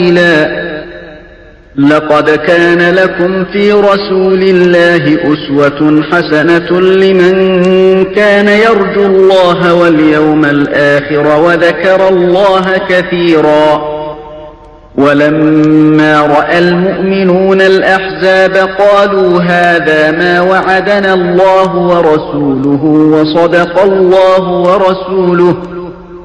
لقد كان لكم في رسول الله أسوة حسنة لمن كان يرجو الله واليوم الآخر وذكر الله كثيرا. ولما رأى المؤمنون الأحزاب قالوا هذا ما وعدنا الله ورسوله وصدق الله ورسوله